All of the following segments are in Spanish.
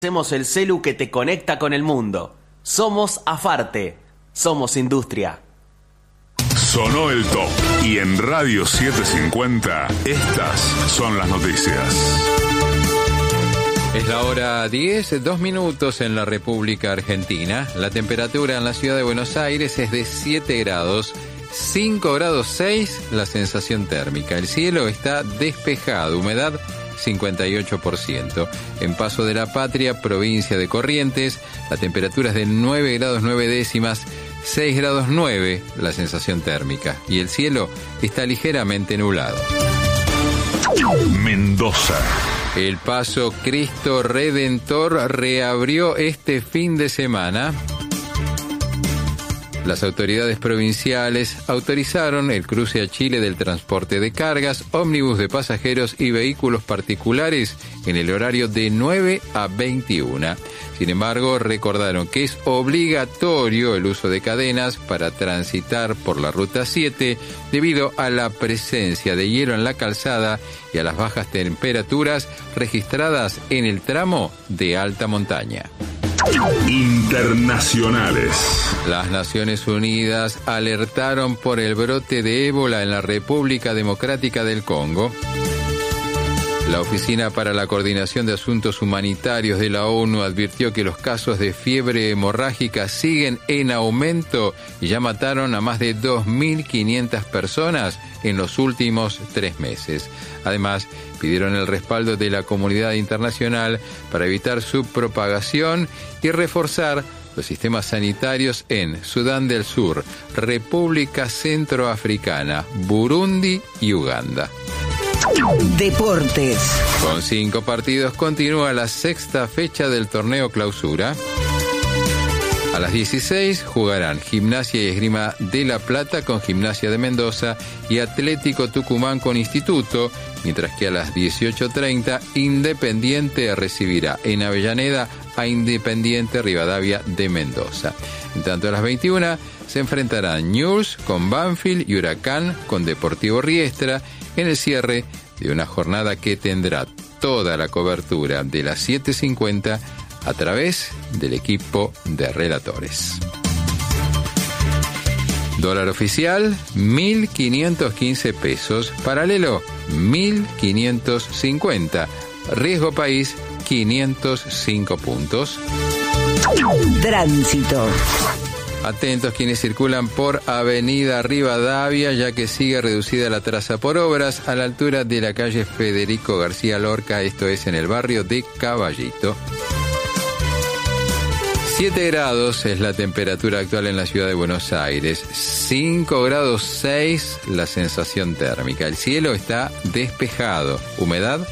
Hacemos el celu que te conecta con el mundo. Somos Afarte. Somos industria. Sonó el top. Y en Radio 750, estas son las noticias. Es la hora 10, 2 minutos en la República Argentina. La temperatura en la ciudad de Buenos Aires es de 7 grados. 5 grados 6 la sensación térmica. El cielo está despejado, humedad 58%. En Paso de la Patria, provincia de Corrientes, la temperatura es de 9 grados 9 décimas, 6 grados 9 la sensación térmica. Y el cielo está ligeramente nublado. Mendoza. El Paso Cristo Redentor reabrió este fin de semana. Las autoridades provinciales autorizaron el cruce a Chile del transporte de cargas, ómnibus de pasajeros y vehículos particulares en el horario de 9 a 21. Sin embargo, recordaron que es obligatorio el uso de cadenas para transitar por la Ruta 7 debido a la presencia de hielo en la calzada y a las bajas temperaturas registradas en el tramo de alta montaña. Internacionales. Las Naciones Unidas alertaron por el brote de ébola en la República Democrática del Congo. La Oficina para la Coordinación de Asuntos Humanitarios de la ONU advirtió que los casos de fiebre hemorrágica siguen en aumento y ya mataron a más de 2.500 personas en los últimos 3 meses. Además, pidieron el respaldo de la comunidad internacional para evitar su propagación y reforzar los sistemas sanitarios en Sudán del Sur, República Centroafricana, Burundi y Uganda. Deportes. Con 5 partidos continúa la 6ª fecha del torneo Clausura. A las 16 jugarán Gimnasia y Esgrima de La Plata con Gimnasia de Mendoza y Atlético Tucumán con Instituto, mientras que a las 18:30 Independiente recibirá en Avellaneda a Independiente Rivadavia de Mendoza. En tanto, a las 21 se enfrentarán Newell's con Banfield y Huracán con Deportivo Riestra en el cierre de una jornada que tendrá toda la cobertura de las 7:50 a través del equipo de relatores. Dólar oficial, 1.515 pesos. Paralelo, 1.550. Riesgo país, 505 puntos. Tránsito. Atentos quienes circulan por Avenida Rivadavia, ya que sigue reducida la traza por obras a la altura de la calle Federico García Lorca, esto es en el barrio de Caballito. 7 grados es la temperatura actual en la ciudad de Buenos Aires, 5 grados 6 la sensación térmica. El cielo está despejado, humedad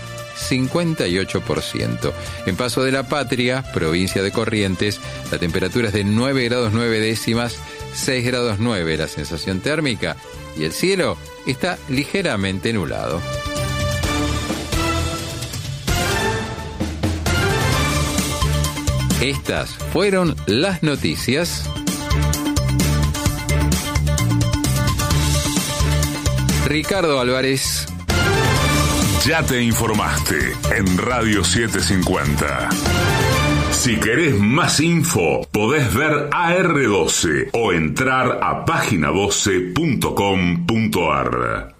58%. En Paso de la Patria, provincia de Corrientes, la temperatura es de 9 grados 9 décimas, 6 grados 9 la sensación térmica y el cielo está ligeramente nublado. Estas fueron las noticias. Ricardo Álvarez. Ya te informaste en Radio 750. Si querés más info, podés ver AR12 o entrar a página12.com.ar.